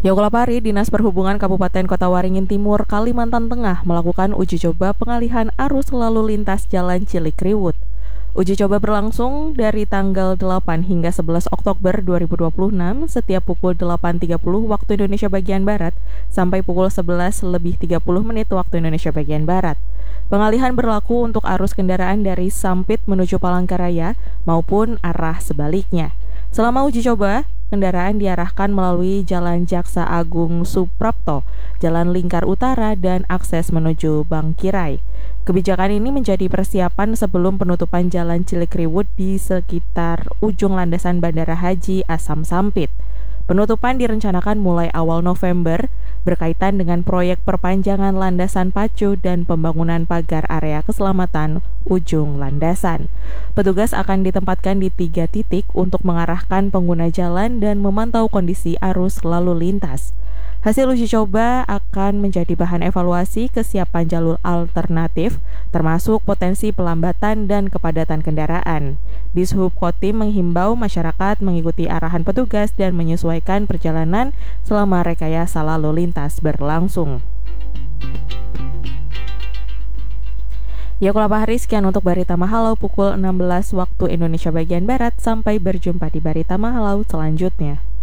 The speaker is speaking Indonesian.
Yokolapari, Dinas Perhubungan Kabupaten Kota Waringin Timur, Kalimantan Tengah melakukan uji coba pengalihan arus lalu lintas Jalan Cilikriwut. Uji coba berlangsung dari tanggal 8 hingga 11 Oktober 2026 setiap pukul 8.30 waktu Indonesia bagian Barat sampai pukul 11.30 waktu Indonesia bagian Barat. Pengalihan berlaku untuk arus kendaraan dari Sampit menuju Palangkaraya maupun arah sebaliknya. Selama uji coba, kendaraan diarahkan melalui Jalan Jaksa Agung Suprapto, Jalan Lingkar Utara, dan akses menuju Bangkirai. Kebijakan ini menjadi persiapan sebelum penutupan Jalan Cilikriwut di sekitar ujung landasan Bandara Haji Asam Sampit. Penutupan direncanakan mulai awal November berkaitan dengan proyek perpanjangan landasan pacu dan pembangunan pagar area keselamatan ujung landasan. Petugas akan ditempatkan di 3 titik untuk mengarahkan pengguna jalan dan memantau kondisi arus lalu lintas. Hasil uji coba akan menjadi bahan evaluasi kesiapan jalur alternatif, termasuk potensi pelambatan dan kepadatan kendaraan. Dishub Kotim menghimbau masyarakat mengikuti arahan petugas dan menyesuaikan perjalanan selama rekayasa lalu lintas berlangsung. Yakulapa Hari, sekian untuk Barita Mahalau pukul 16 waktu Indonesia bagian Barat. Sampai berjumpa di Barita Mahalau selanjutnya.